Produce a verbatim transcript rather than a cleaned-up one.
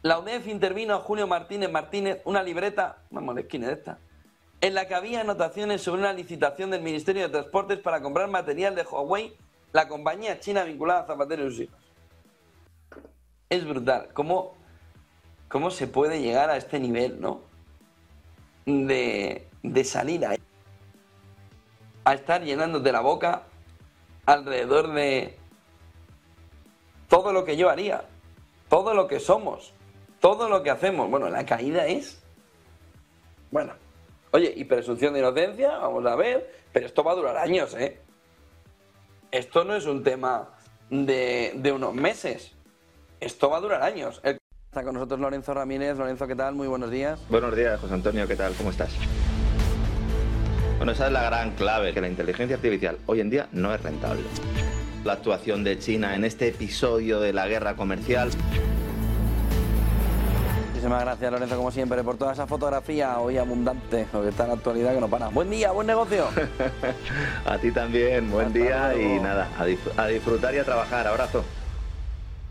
La U D E F intervino a Julio Martínez Martínez una libreta, vamos, la esquina de esta, en la que había anotaciones sobre una licitación del Ministerio de Transportes para comprar material de Huawei, la compañía china vinculada a Zapatero y sus hijos. Es brutal, ¿cómo, cómo se puede llegar a este nivel, ¿no? De, de salir ahí, a estar llenándote la boca alrededor de todo lo que yo haría, todo lo que somos, todo lo que hacemos. Bueno, la caída es... Bueno, oye, y presunción de inocencia, vamos a ver, pero esto va a durar años, ¿eh? Esto no es un tema de, de unos meses, esto va a durar años. El... Está con nosotros Lorenzo Ramírez. Lorenzo, ¿qué tal? Muy buenos días. Buenos días, José Antonio, ¿qué tal? ¿Cómo estás? Bueno, esa es la gran clave, que la inteligencia artificial hoy en día no es rentable. La actuación de China en este episodio de la guerra comercial. Muchísimas gracias, Lorenzo, como siempre, por toda esa fotografía hoy abundante, lo que está en la actualidad que no para. Buen día, buen negocio. A ti también, buen Hasta día luego. Y nada, a, disfr- a disfrutar y a trabajar. Abrazo.